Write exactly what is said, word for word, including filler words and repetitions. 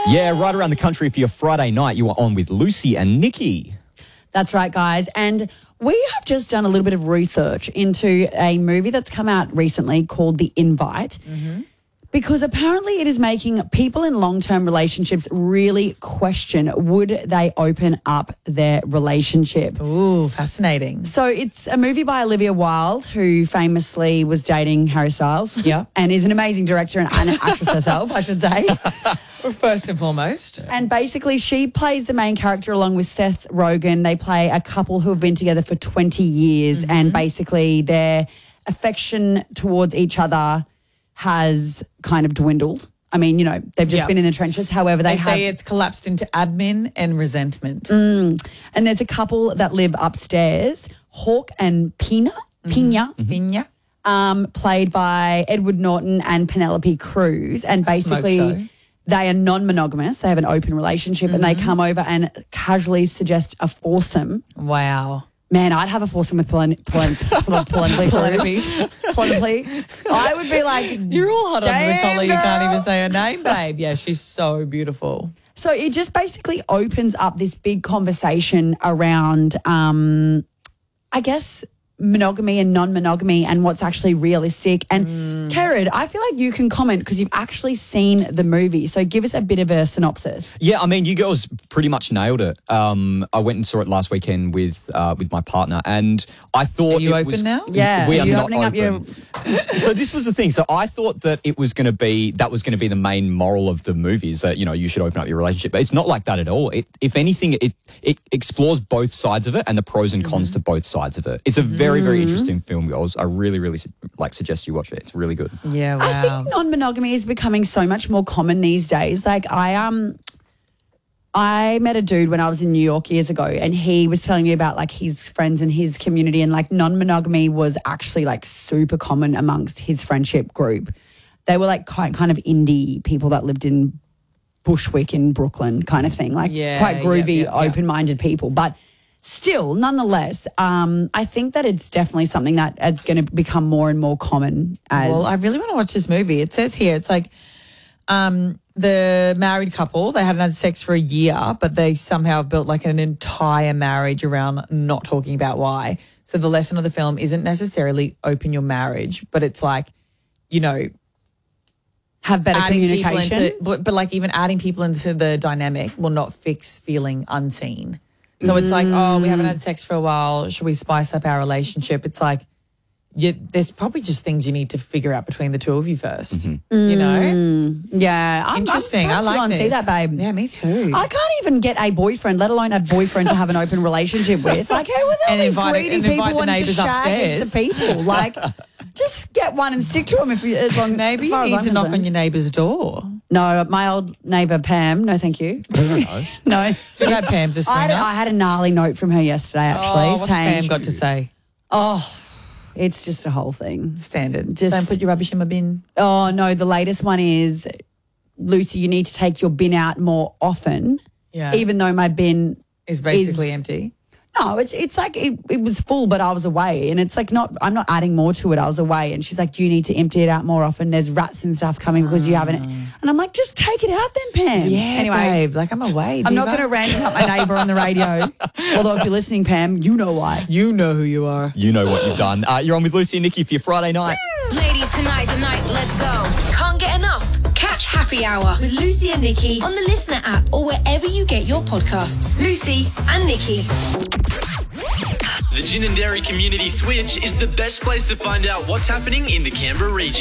Yeah, right around the country for your Friday night. You are on with Lucy and Nikki. That's right, guys. And we have just done a little bit of research into a movie that's come out recently called The Invite. Mm-hmm. Because apparently it is making people in long-term relationships really question, would they open up their relationship? Ooh, fascinating. So it's a movie by Olivia Wilde, who famously was dating Harry Styles. Yeah. And is an amazing director and an actress herself, I should say. Well, first and foremost. And basically she plays the main character along with Seth Rogen. They play a couple who have been together for twenty years mm-hmm. and basically their affection towards each other has kind of dwindled. I mean, you know, they've just yep. been in the trenches. However, they, they have... say it's collapsed into admin and resentment. Mm. And there's a couple that live upstairs, Hawk and Pina, mm-hmm. Pina, mm-hmm. Pina, um, played by Edward Norton and Penelope Cruz. And basically, they are non-monogamous. They have an open relationship mm-hmm. and they come over and casually suggest a foursome. Wow. Man, I'd have a foursome with Penelope. Penelope. Penelope. I would be like, you're all hot on the collar. You can't girl. even say her name, babe. Yeah, she's so beautiful. So it just basically opens up this big conversation around, um, I guess, monogamy and non-monogamy and what's actually realistic. And mm. Kerrod, I feel like you can comment because you've actually seen the movie. So give us a bit of a synopsis. Yeah, I mean, you girls pretty much nailed it. Um, I went and saw it last weekend with uh, with my partner, and I thought are you it open was, now? Yeah, we are are you not opening open. Up your... So this was the thing. So I thought that it was going to be that was going to be the main moral of the movie is that you know you should open up your relationship, but it's not like that at all. It, if anything, it it explores both sides of it and the pros and cons mm. to both sides of it. It's a very very Mm. interesting film, girls. I really really like suggest you watch it. It's really good. Yeah, wow. I think non-monogamy is becoming so much more common these days. Like I um, I met a dude when I was in New York years ago, and he was telling me about like his friends and his community, and like non-monogamy was actually like super common amongst his friendship group. They were like quite kind of indie people that lived in Bushwick in Brooklyn, kind of thing, like yeah, quite groovy, yeah, yeah, yeah. open-minded people, but. Still, nonetheless, um, I think that it's definitely something that is going to become more and more common. As well, I really want to watch this movie. It says here, it's like um, the married couple, they hadn't had sex for a year, but they somehow have built like an entire marriage around not talking about why. So the lesson of the film isn't necessarily open your marriage, but it's like, you know, have better adding communication. people into, but, but like even adding people into the dynamic will not fix feeling unseen. So it's like, oh, we haven't had sex for a while. Should we spice up our relationship? It's like, you, there's probably just things you need to figure out between the two of you first. Mm-hmm. You know? Mm, yeah. I'm, Interesting. I'm I like to this. see that, babe. Yeah, me too. I can't even get a boyfriend, let alone a boyfriend to have an open relationship with. Like, hey, with all And these invite- greedy and people invite the wanting to neighbours shag upstairs. into people. Like, just get one and stick to them if you, as long Maybe as you far as need I'm to knock concerned. on your neighbour's door. No, my old neighbour Pam. No, thank you. No. No. You had Pam's a I swinger. had, I had a gnarly note from her yesterday, actually. oh, what's saying, Pam got to say? Oh, it's just a whole thing. Standard. Just- Don't put your rubbish in my bin. Oh, no, the latest one is, Lucy, you need to take your bin out more often, Yeah. even though my bin It's basically is- empty. No, it's it's like it, it was full, but I was away, and it's like not. I'm not adding more to it. I was away, and she's like, "You need to empty it out more often. There's rats and stuff coming because you haven't." And I'm like, "Just take it out then, Pam." Yeah, Anyway, babe. Like, I'm away, I'm not diva. going to rant about my neighbour on the radio. Although if you're listening, Pam, you know why. You know who you are. You know what you've done. Uh, you're on with Lucy and Nikki for your Friday night. Ladies, tonight, tonight, let's go. Can't get enough? Catch Happy Hour with Lucy and Nikki on the Listener app or wherever you get your podcasts. Lucy and Nikki. The Gin and Dairy Community Switch is the best place to find out what's happening in the Canberra region.